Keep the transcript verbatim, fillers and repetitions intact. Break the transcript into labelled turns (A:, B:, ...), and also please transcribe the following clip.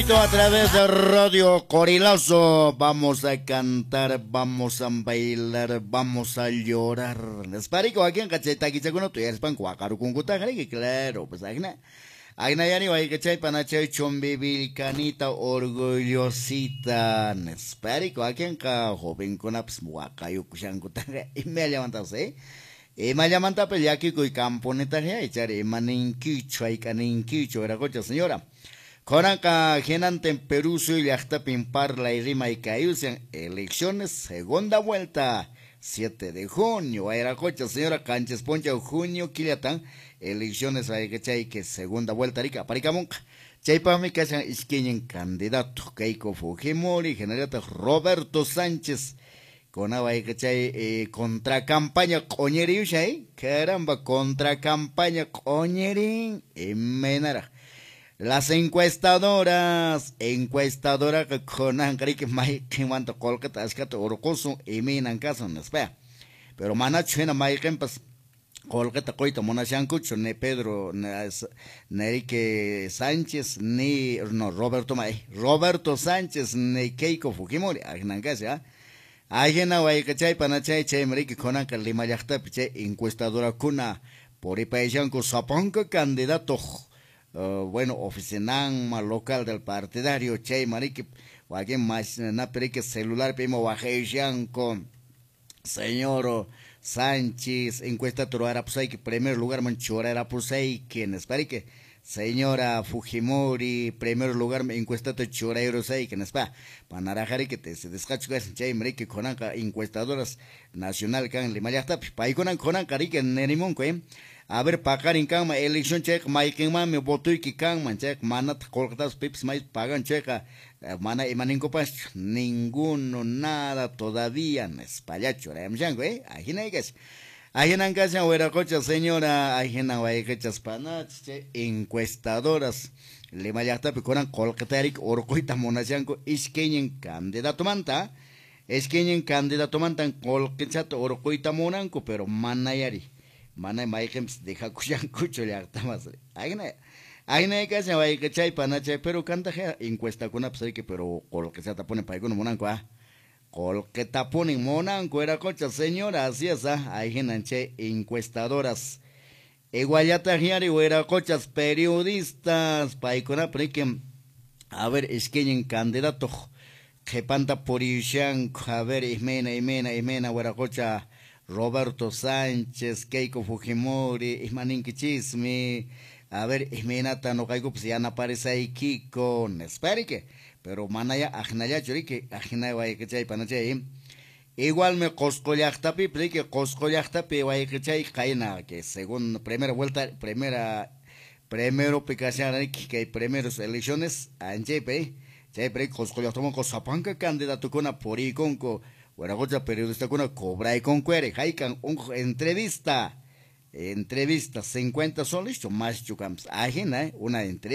A: A través de Radio Corilazo vamos a cantar, vamos a bailar, vamos a llorar. Les parico aquí en cacheta aquí se conoce el pan cuacaru con que claro, pues agna. Agna yani vai cachay panache chombi vilcanita orgullosita. Les parico aquí en ca joven con aps muacayo kushankutaga y me levantado, ¿eh? E me levantado pues ya que coi camponeta ya echar maninquicho ay caninquicho era cocha señora. Coranca genante Perú soy hasta pimpar la rima y caíse elecciones segunda vuelta siete de junio era cocha señora Canches Poncha junio Quiliatán elecciones hay que chay que segunda vuelta rica paricamonca chay para mi casa isqueñen candidato Keiko Fujimori general Roberto Sánchez con hay que chay eh, contra campaña coñeri ushay caramba contra campaña coñeri en menara. Las encuestadoras, encuestadora que con Ancari que mai que manta colcata es que te orocoso y me en caso no espera. Pero mana chena mai que pues colcata coita mona chancucho ne Pedro ne que Sánchez ni no Roberto May Roberto Sánchez ni Keiko Fujimori agnan casi ah. Ajena guay que chay pana chay chay mari que con Ancari lima yachta piche encuestadora kuna por y paishanco sapanca candidato. Uh, bueno, oficinan local del partidario, che, marique, o alguien más, na perique celular, pimo bajejan con señor Sánchez, encuesta troara pusay que primer lugar manchora era pusay quien es que señora Fujimori, primer lugar encuesta te chorero sei que es pa, panarajari que te se descacho che, marique, conanca encuestadoras nacional can limayasta, paikonan conan carique nerimon que a ver, pagar en cama, elección check, Mike man, me voto y que can, man, check, manat, colgadas, pips, mais, pagan checa, mana y maninco pas, ninguno, nada, todavía, no es payacho, era mchango, eh, ajena y gas. Ajena en casa, huera cocha, señora, ajena, guay, cochas panach, encuestadoras, le mayata, picoran, colcatarik, orcoita, monachanco, isqueñen, candidato manta, esqueñen, candidato mantan, colquechato, orcoita, monanco, pero manayari. Mana maikems deja kushan kucho le actamas aina aina que se va a que chay panache pero canta je encuesta con apsai que pero col que se tapone pa con monanco ah col que tapone monanco era cocha señora así es ah hay genanche encuestadoras igualata hiari era cochas periodistas pa con apre que a ver es que en candidato que panta por ishan a ver ismena ismena ismena era cocha Roberto Sánchez, Keiko Fujimori, Ismaninki Chismi, a ver, Ismenata no caigo, pues ya no aparece ahí Kiko, Nesperique, pero manaya, ajnaya, chorique, ajnaya, vaya que chay, panache, igual me coscollactapi, plique coscollactapi, vaya que chay, caina, que según primera vuelta, primera, primero picación, que hay primeras elecciones, anchepe, chay, pre, coscollactamo, cosapanca, candidato con a poriconco, bueno, otra periodista con una cobra y con cuere, haikan, un entrevista, entrevista, cincuenta soles, más chucams, ajena, una entrevista.